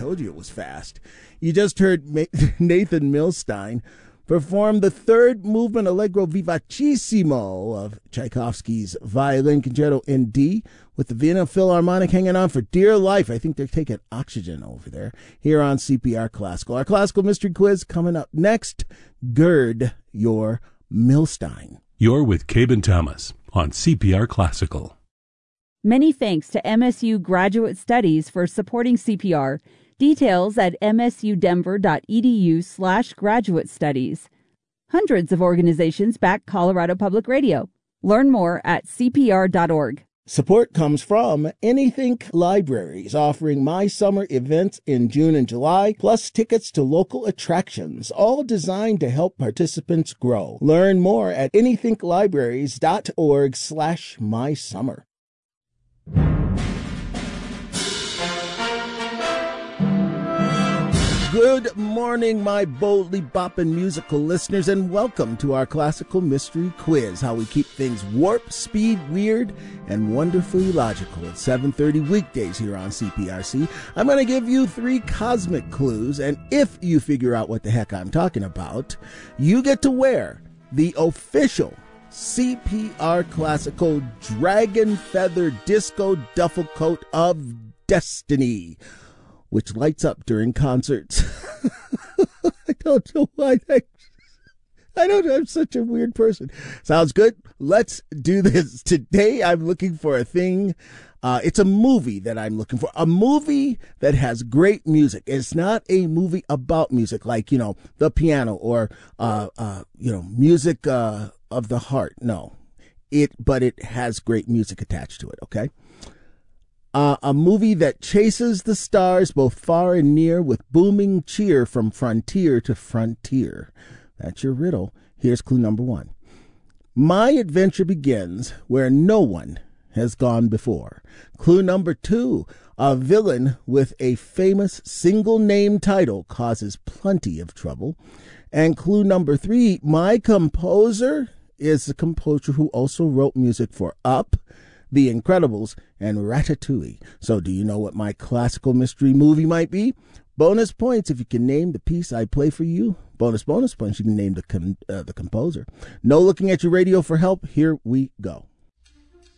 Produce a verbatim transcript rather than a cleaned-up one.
told you it was fast. You just heard Nathan Milstein perform the third movement Allegro Vivacissimo of Tchaikovsky's Violin Concerto in D, with the Vienna Philharmonic hanging on for dear life. I think they're taking oxygen over there, here on C P R Classical. Our Classical Mystery Quiz coming up next. Gird your Milstein. You're with Cabin Thomas on C P R Classical. Many thanks to M S U Graduate Studies for supporting C P R. Details at msudenver.edu slash graduate studies. Hundreds of organizations back Colorado Public Radio. Learn more at c p r dot org. Support comes from Anythink Libraries, offering my summer events in June and July, plus tickets to local attractions, all designed to help participants grow. Learn more at anythinklibraries.org slash my summer. Good morning, my boldly bopping musical listeners, and welcome to our Classical Mystery Quiz, how we keep things warp, speed, weird, and wonderfully logical at seven thirty weekdays here on C P R C. I'm going to give you three cosmic clues, and if you figure out what the heck I'm talking about, you get to wear the official C P R Classical Dragon Feather Disco Duffel Coat of Destiny, which lights up during concerts. I don't know why. I, I don't know. I'm such a weird person. Sounds good? Let's do this. Today I'm looking for a thing. Uh, it's a movie that I'm looking for. A movie that has great music. It's not a movie about music like, you know, the piano or, uh, uh, you know, music uh, of the heart. No. It, but it has great music attached to it, okay? Uh, a movie that chases the stars both far and near with booming cheer from frontier to frontier. That's your riddle. Here's clue number one. My adventure begins where no one has gone before. Clue number two. A villain with a famous single name title causes plenty of trouble. And clue number three. My composer is the composer who also wrote music for Up, The Incredibles, and Ratatouille. So do you know what my classical mystery movie might be? Bonus points if you can name the piece I play for you. Bonus bonus points you can name the com- uh, the composer. No looking at your radio for help. Here we go.